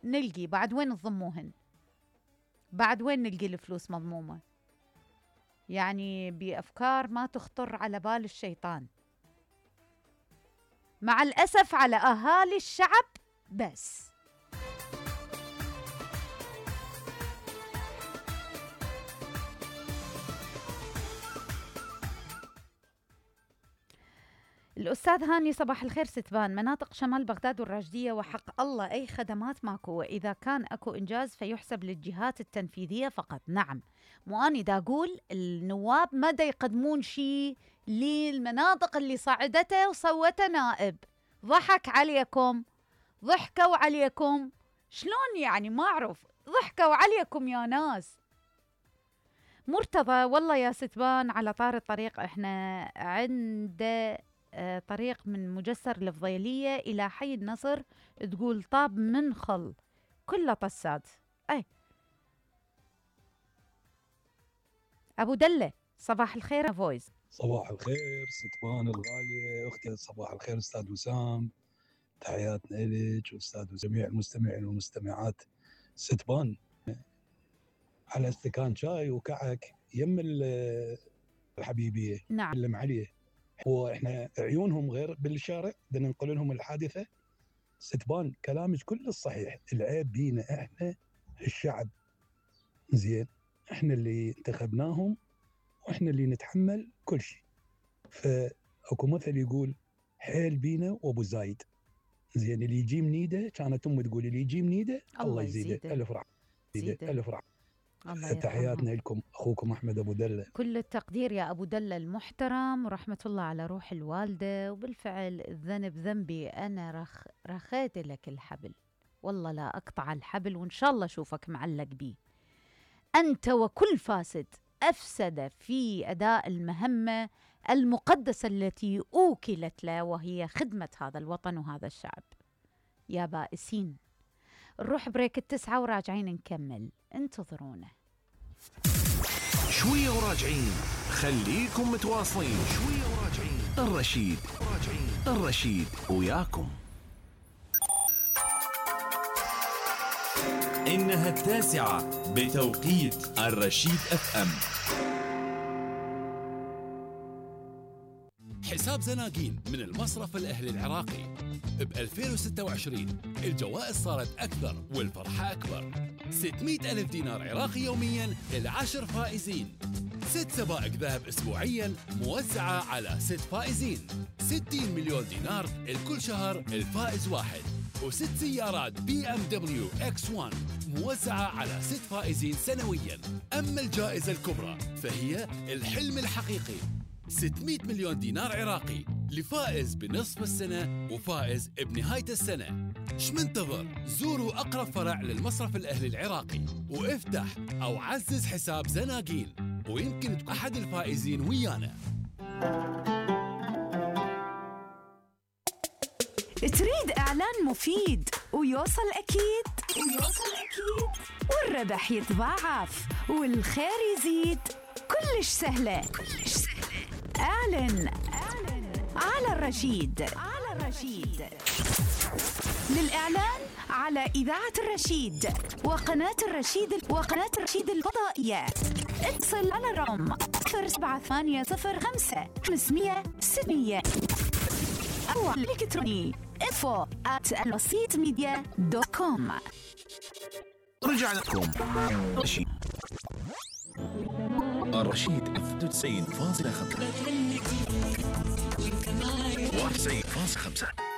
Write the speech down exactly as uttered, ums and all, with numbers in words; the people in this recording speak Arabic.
نلقي؟ بعد وين تضموهن؟ بعد وين نلقي الفلوس مضمومة؟ يعني بأفكار ما تخطر على بال الشيطان، مع الأسف على أهالي الشعب بس. الأستاذ هاني صباح الخير ستبان. مناطق شمال بغداد والراشدية وحق الله أي خدمات ماكو، وإذا كان أكو إنجاز فيحسب للجهات التنفيذية فقط. نعم، مو أني دا أقول النواب ما دا يقدمون شيء للمناطق اللي صعدته وصوته نائب. ضحك عليكم، ضحكوا عليكم. شلون يعني؟ ما أعرف، ضحكوا عليكم يا ناس. مرتضى والله يا ستبان على طار الطريق، احنا عنده طريق من مجسر الفضيلية إلى حي النصر تقول طاب من خل كله طسات. أي أبو دلة صباح الخير فويس. صباح الخير ستبان الغالية أختي، صباح الخير أستاذ وسام، تحياتنا إليك وأستاذ وجميع المستمعين والمستمعات. ستبان على استكان شاي وكعك يم الحبيبية. نعم. اللي عليه هو احنا عيونهم غير بالشارع، بدنا ننقل لهم الحادثة. ستبان كلامك كل الصحيح، العيب بينا احنا الشعب. زين، احنا اللي انتخبناهم واحنا اللي نتحمل كل شيء. فاكو مثل يقول حيل بينا وابو زايد. زين، اللي يجي منيده، كانت امي تقول اللي يجي منيده الله يزيده الف رحمه. يزيده الف رحمه. تحياتنا لكم، أخوكم أحمد أبو دلة. كل التقدير يا أبو دلة المحترم، ورحمة الله على روح الوالدة. وبالفعل الذنب ذنبي، أنا رخ رخيت لك الحبل، والله لا أقطع الحبل، وإن شاء الله أشوفك معلق بيه. أنت وكل فاسد أفسد في أداء المهمة المقدسة التي أوكلت له، وهي خدمة هذا الوطن وهذا الشعب. يا بائسين، نروح بريك التسعة وراجعين نكمل، انتظرونا. شوية وراجعين، خليكم متواصلين. شوية وراجعين. الرشيد راجعين. الرشيد وياكم. إنها التاسعة بتوقيت الرشيد اف ام. حساب زناقين من المصرف الأهلي العراقي. ب ألفين وستة وعشرين الجوائز صارت أكثر والفرحة أكبر. ستمئة ألف دينار عراقي يومياً للعشر فائزين. ست سبائك ذهب أسبوعياً موزعة على ست فائزين. ستين مليون دينار الكل شهر الفائز واحد. وست سيارات بي ام دبليو اكس واحد موزعة على ست فائزين سنوياً. أما الجائزة الكبرى فهي الحلم الحقيقي، ستمئة مليون دينار عراقي لفائز بنصف السنة وفائز بنهاية السنة. ايش منتظر؟ زوروا أقرب فرع للمصرف الأهلي العراقي وافتح أو عزز حساب زناقين، ويمكن تكون أحد الفائزين ويانا. تريد إعلان مفيد ويوصل أكيد ويوصل أكيد والربح يتضاعف والخير يزيد؟ كلش سهلة كلش سهلة. اعلن اعلن على الرشيد على الرشيد. للإعلان على إذاعة الرشيد وقناة الرشيد وقناة الرشيد الفضائية اتصل على الرقم صفر سبعة ثمانية صفر خمسة خمسمية ستمية أو الإلكتروني info at الوسيط ميديا دوت كوم. رجعنا لكم الرشيد. الرشيد واحد وتسعين فاصلة خمسة واحد وتسعين فاصلة خمسة.